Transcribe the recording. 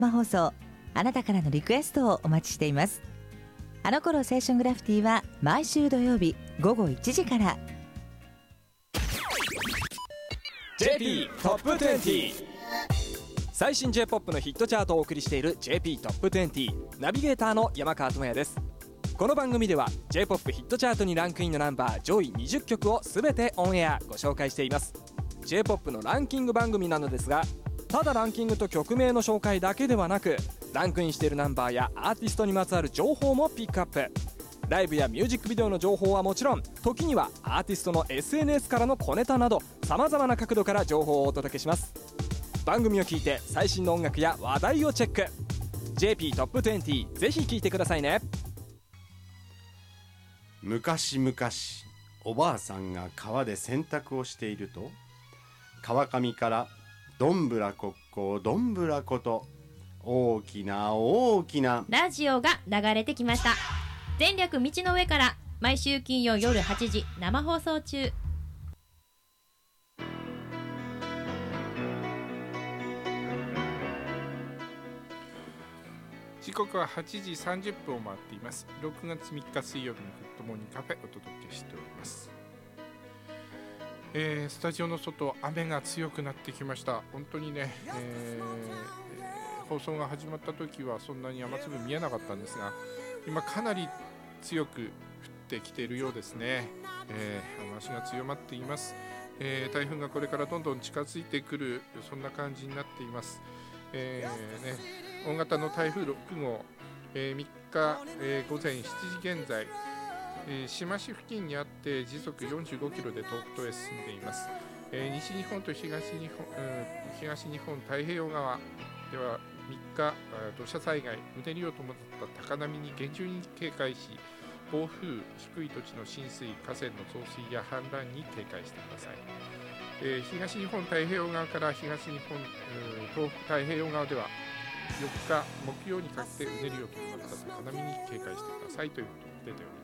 生放送、あなたからのリクエストをお待ちしています。あの頃青春グラフィティは毎週土曜日午後1時から。 JP トップ20、最新 J-POP のヒットチャートをお送りしている JP トップ20、ナビゲーターの山川智也です。この番組では J-POP ヒットチャートにランクインのナンバー上位20曲を全てオンエアご紹介しています。 J-POP のランキング番組なのですが、ただランキングと曲名の紹介だけではなく、ランクインしているナンバーやアーティストにまつわる情報もピックアップ。ライブやミュージックビデオの情報はもちろん、時にはアーティストの SNS からの小ネタなど、様々な角度から情報をお届けします。番組を聞いて最新の音楽や話題をチェック。 JP トップ20、ぜひ聞いてくださいね。 昔々おばあさんが川で洗濯をしていると、川上からどんぶらこっこどんぶらこと大きな大きなラジオが流れてきました。全力道の上から毎週金曜夜8時生放送中。 時刻は8時30分を回っています。6月3日水曜日のグッドモーニングカフェお届けしております。スタジオの外、雨が強くなってきました。本当にね、放送が始まった時はそんなに雨粒見えなかったんですが、今かなり強く降ってきているようですね。雨足が強まっています。台風がこれからどんどん近づいてくる、そんな感じになっています。大型の台風6号、3日、午前7時現在、志摩市付近にあって時速45キロで東北へ進んでいます。西日本と東日本太平洋側では3日、土砂災害、うねりを伴った高波に厳重に警戒し、暴風、低い土地の浸水、河川の増水や氾濫に警戒してください。東日本太平洋側から東日本、東北太平洋側では4日木曜にかけてうねりを伴った高波に警戒してくださいということが出ております。